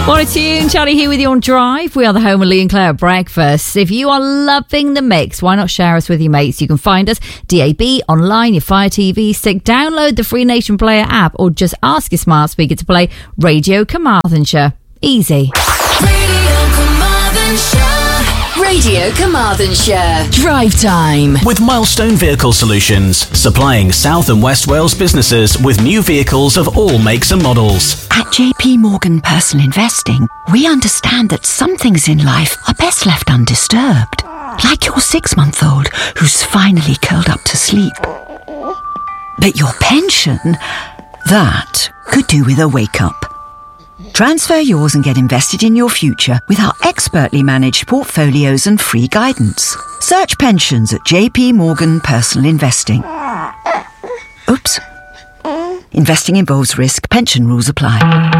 What a tune. Charlie here with you on Drive. We are the home of Lee and Claire at breakfast. If you are loving the mix, why not share us with your mates? You can find us DAB, online, your Fire TV stick, download the Free Nation Player app, or just ask your smart speaker to play Radio Carmarthenshire. Easy. Radio Carmarthenshire. Drive time. With Milestone Vehicle Solutions, supplying South and West Wales businesses with new vehicles of all makes and models. At JP Morgan Personal Investing, we understand that some things in life are best left undisturbed. Like your 6-month-old who's finally curled up to sleep. But your pension, that could do with a wake-up. Transfer yours and get invested in your future with our expertly managed portfolios and free guidance. Search pensions at JP Morgan Personal Investing. Oops. Investing involves risk. Pension rules apply.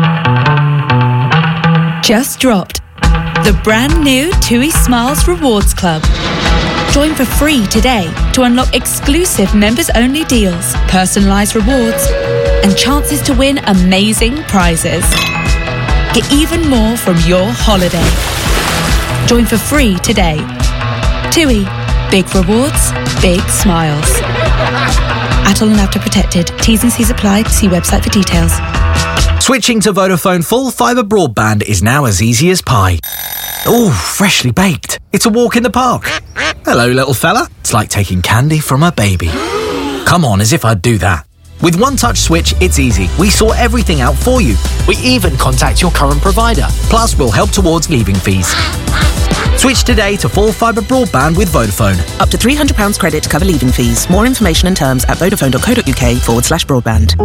Just dropped. The brand new TUI Smiles Rewards Club. Join for free today to unlock exclusive members-only deals, personalised rewards, and chances to win amazing prizes. Get even more from your holiday. Join for free today. TUI. Big rewards, big smiles. Atol and After Protected. T's and C's apply. See website for details. Switching to Vodafone full fibre broadband is now as easy as pie. Ooh, freshly baked. It's a walk in the park. Hello, little fella. It's like taking candy from a baby. Come on, as if I'd do that. With One Touch Switch, it's easy. We sort everything out for you. We even contact your current provider. Plus, we'll help towards leaving fees. Switch today to full fibre broadband with Vodafone. Up to £300 credit to cover leaving fees. More information and terms at vodafone.co.uk/broadband.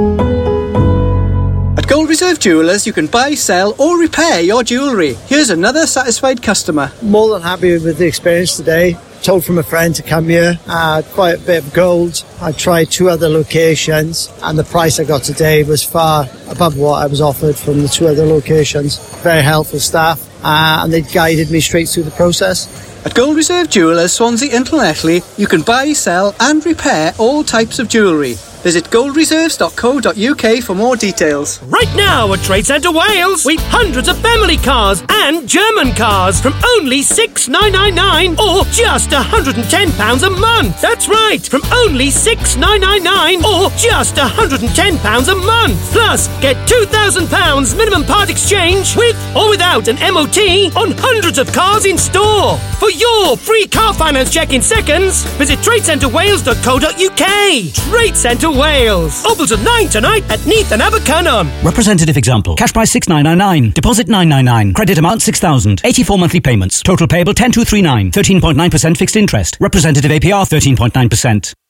At Gold Reserve Jewellers, you can buy, sell or repair your jewellery. Here's another satisfied customer. More than happy with the experience today. Told from a friend to come here. I had quite a bit of gold. I tried 2 other locations and the price I got today was far above what I was offered from the 2 other locations. Very helpful staff and they guided me straight through the process. At Gold Reserve Jewellers, Swansea and Llanelli, you can buy, sell and repair all types of jewellery. Visit goldreserves.co.uk for more details. Right now at Trade Centre Wales, we've hundreds of family cars and German cars from only $6,999 or just £110 a month. That's right, from only $6,999 or just £110 a month. Plus, get £2,000 minimum part exchange with or without an MOT on hundreds of cars in store. For your free car finance check in seconds, visit tradecentrewales.co.uk. Trade Centre Wales. Open till 9 tonight at Neath and Abercynon. Representative example. Cash price $6,999. Deposit $999. Credit amount $6,000. 84 monthly payments. Total payable $10,239. 13.9% fixed interest. Representative APR 13.9%.